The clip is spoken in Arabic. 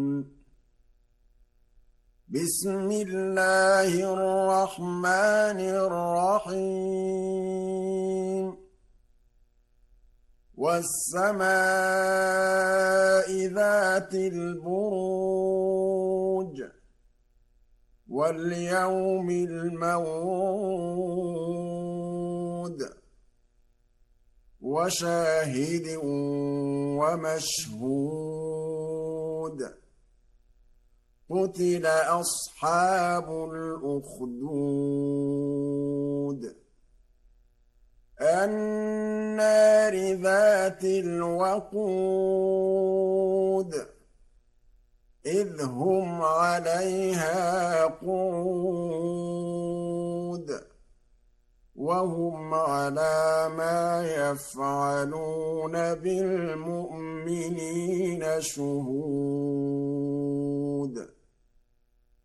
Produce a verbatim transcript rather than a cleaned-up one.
بسم الله الرحمن الرحيم والسماء ذات البروج واليوم الموعود وشاهد ومشهود قتل أصحاب الأخدود النار ذات الوقود إذ هم عليها قعود وهم على ما يفعلون بالمؤمنين شهود